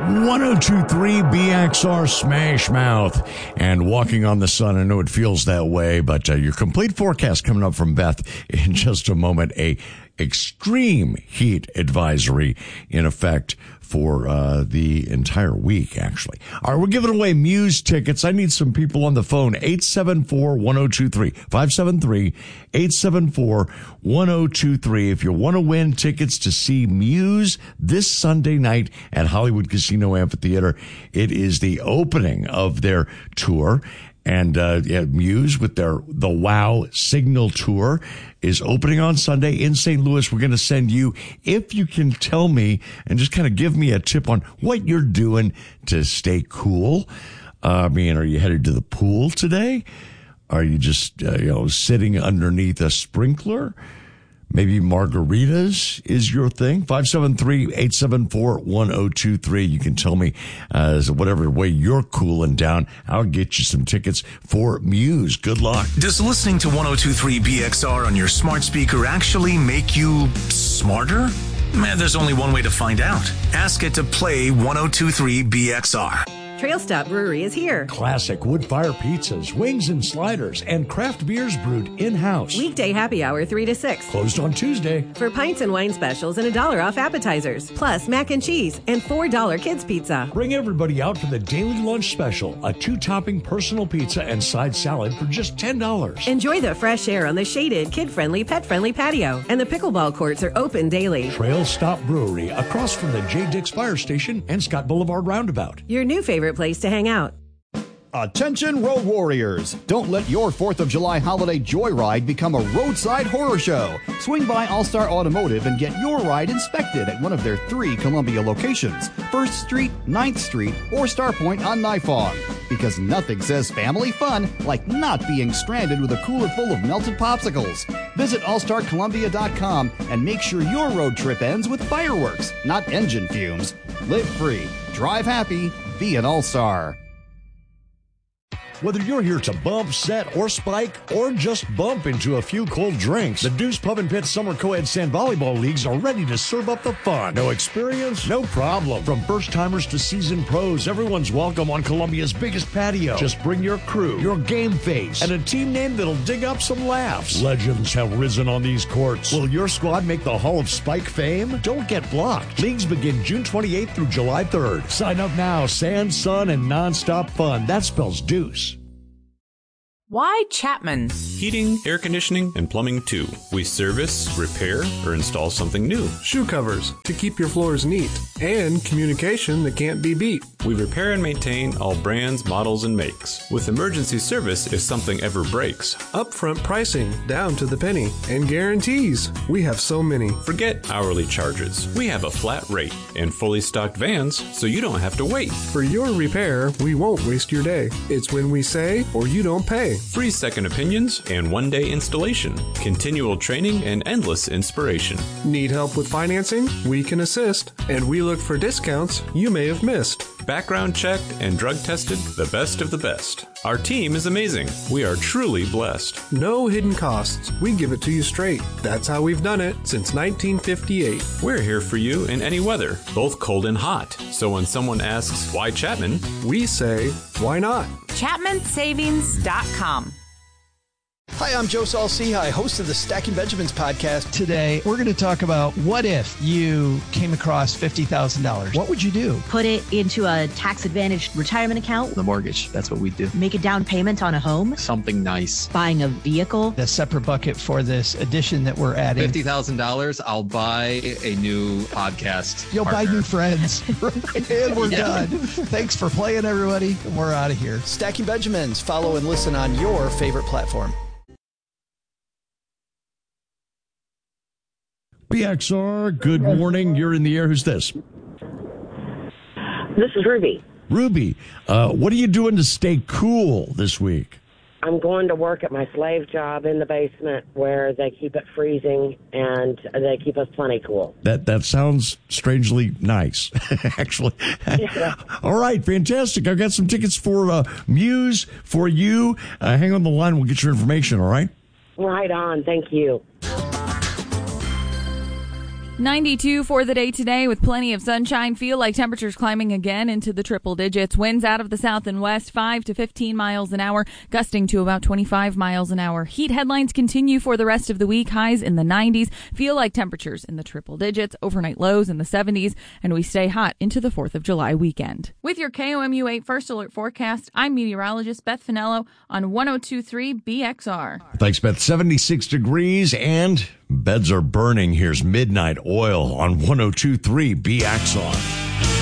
1023 BXR Smash Mouth and Walking on the Sun. I know it feels that way, but your complete forecast coming up from Beth in just a moment. A extreme heat advisory in effect for the entire week, actually. All right, we're giving away Muse tickets. I need some people on the phone. 874-1023. 573-874-1023. If you want to win tickets to see Muse this Sunday night at Hollywood Casino Amphitheater, it is the opening of their tour. And Muse with the Wow Signal Tour is opening on Sunday in St. Louis. We're going to send you, if you can tell me and just kind of give me a tip on what you're doing to stay cool. Are you headed to the pool today? Are you just, sitting underneath a sprinkler? Maybe margaritas is your thing. 573-874-1023. You can tell me whatever way you're cooling down. I'll get you some tickets for Muse. Good luck. Does listening to 1023 BXR on your smart speaker actually make you smarter? Man, there's only one way to find out. Ask it to play 1023 BXR. Trail Stop Brewery is here. Classic wood-fire pizzas, wings and sliders, and craft beers brewed in-house. Weekday happy hour 3 to 6. Closed on Tuesday. For pints and wine specials and $1 off appetizers. Plus mac and cheese and $4 kids pizza. Bring everybody out for the daily lunch special. A 2-topping personal pizza and side salad for just $10. Enjoy the fresh air on the shaded, kid-friendly, pet-friendly patio. And the pickleball courts are open daily. Trail Stop Brewery, across from the J. Dix Fire Station and Scott Boulevard Roundabout. Your new favorite place to hang out. Attention road warriors! Don't let your 4th of July holiday joyride become a roadside horror show. Swing by All-Star Automotive and get your ride inspected at one of their 3 Columbia locations, 1st Street, 9th Street, or Starpoint on Nifong. Because nothing says family fun like not being stranded with a cooler full of melted popsicles. Visit allstarcolumbia.com and make sure your road trip ends with fireworks, not engine fumes. Live free, drive happy, be an All-Star. Whether you're here to bump, set, or spike, or just bump into a few cold drinks, the Deuce Pub and Pit Summer Co-Ed Sand Volleyball Leagues are ready to serve up the fun. No experience? No problem. From first-timers to seasoned pros, everyone's welcome on Columbia's biggest patio. Just bring your crew, your game face, and a team name that'll dig up some laughs. Legends have risen on these courts. Will your squad make the Hall of Spike fame? Don't get blocked. Leagues begin June 28th through July 3rd. Sign up now. Sand, sun, and nonstop fun. That spells Deuce. Why Chapman? Heating, air conditioning, and plumbing too. We service, repair, or install something new. Shoe covers to keep your floors neat. And communication that can't be beat. We repair and maintain all brands, models, and makes. With emergency service if something ever breaks. Upfront pricing down to the penny. And guarantees. We have so many. Forget hourly charges. We have a flat rate and fully stocked vans so you don't have to wait. For your repair, we won't waste your day. It's when we say or you don't pay. Free second opinions and one-day installation. Continual training and endless inspiration. Need help with financing? We can assist. And we look for discounts you may have missed. Background checked and drug tested, the best of the best. Our team is amazing. We are truly blessed. No hidden costs. We give it to you straight. That's how we've done it since 1958. We're here for you in any weather, both cold and hot. So when someone asks, why Chapman? We say, why not? ChapmanSavings.com. Hi, I'm Joe Saul-Sehy, host of the Stacking Benjamins podcast. Today, we're going to talk about what if you came across $50,000? What would you do? Put it into a tax-advantaged retirement account. The mortgage, that's what we do. Make a down payment on a home. Something nice. Buying a vehicle. The separate bucket for this edition that we're adding. $50,000, I'll buy a new podcast You'll partner. buy new friends. And we're done. Thanks for playing, everybody. We're out of here. Stacking Benjamins. Follow and listen on your favorite platform. BXR, good morning. You're in the air. Who's this? This is Ruby. Ruby, what are you doing to stay cool this week? I'm going to work at my slave job in the basement where they keep it freezing and they keep us plenty cool. That sounds strangely nice, actually. Yeah. All right, fantastic. I've got some tickets for Muse for you. Hang on the line. We'll get your information, all right? Right on. Thank you. 92 for the day today with plenty of sunshine. Feel like temperatures climbing again into the triple digits. Winds out of the south and west 5 to 15 miles an hour, gusting to about 25 miles an hour. Heat headlines continue for the rest of the week. Highs in the 90s. Feel like temperatures in the triple digits. Overnight lows in the 70s. And we stay hot into the 4th of July weekend. With your KOMU 8 First Alert forecast, I'm meteorologist Beth Finello on 102.3 BXR. Thanks, Beth. 76 degrees and beds are burning. Here's Midnight Oil on 102.3 BXR.